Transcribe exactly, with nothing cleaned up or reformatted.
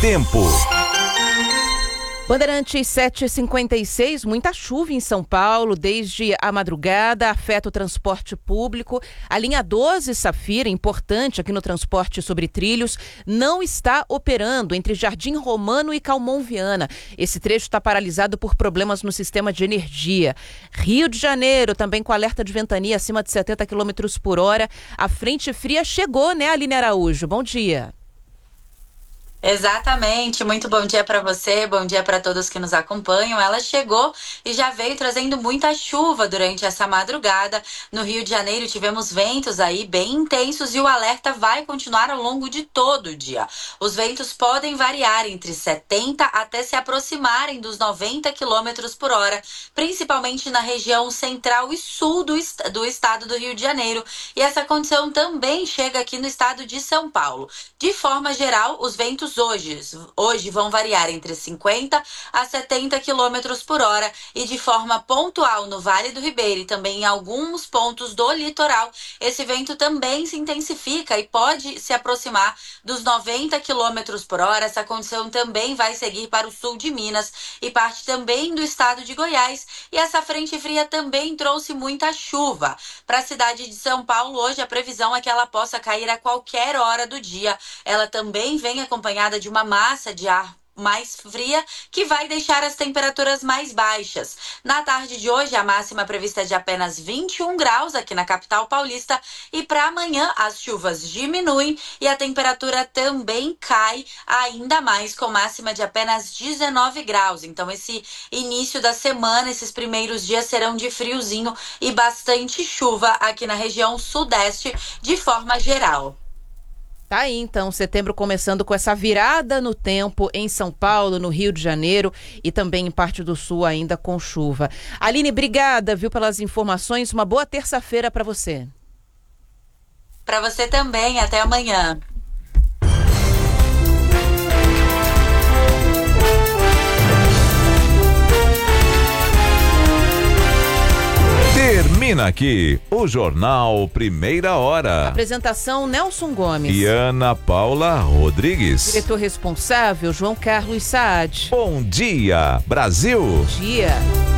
Tempo. Bandeirantes sete e cinquenta e seis, muita chuva em São Paulo desde a madrugada, afeta o transporte público. A linha doze Safira, importante aqui no transporte sobre trilhos, não está operando entre Jardim Romano e Calmon Viana. Esse trecho está paralisado por problemas no sistema de energia. Rio de Janeiro, também com alerta de ventania acima de setenta quilômetros por hora. A frente fria chegou, né, Aline Araújo? Bom dia. Exatamente, muito bom dia para você, bom dia para todos que nos acompanham. Ela chegou e já veio trazendo muita chuva durante essa madrugada. No Rio de Janeiro tivemos ventos aí bem intensos e o alerta vai continuar ao longo de todo o dia. Os ventos podem variar entre setenta até se aproximarem dos noventa quilômetros por hora, principalmente na região central e sul do, est- do estado do Rio de Janeiro. E essa condição também chega aqui no estado de São Paulo. De forma geral, os ventos Hoje, hoje vão variar entre cinquenta a setenta quilômetros por hora e de forma pontual no Vale do Ribeira e também em alguns pontos do litoral, esse vento também se intensifica e pode se aproximar dos noventa quilômetros por hora. Essa condição também vai seguir para o sul de Minas e parte também do estado de Goiás. E essa frente fria também trouxe muita chuva. Para a cidade de São Paulo, hoje a previsão é que ela possa cair a qualquer hora do dia. Ela também vem acompanhada de uma massa de ar mais fria, que vai deixar as temperaturas mais baixas. Na tarde de hoje, a máxima prevista é de apenas vinte e um graus aqui na capital paulista e para amanhã as chuvas diminuem e a temperatura também cai ainda mais, com máxima de apenas dezenove graus. Então esse início da semana, esses primeiros dias serão de friozinho e bastante chuva aqui na região sudeste de forma geral. Tá aí, então, setembro começando com essa virada no tempo em São Paulo, no Rio de Janeiro e também em parte do sul ainda com chuva. Aline, obrigada, viu, pelas informações. Uma boa terça-feira para você. Para você também, até amanhã. Termina aqui o Jornal Primeira Hora. Apresentação Nelson Gomes. E Ana Paula Rodrigues. Diretor responsável João Carlos Saad. Bom dia, Brasil. Bom dia.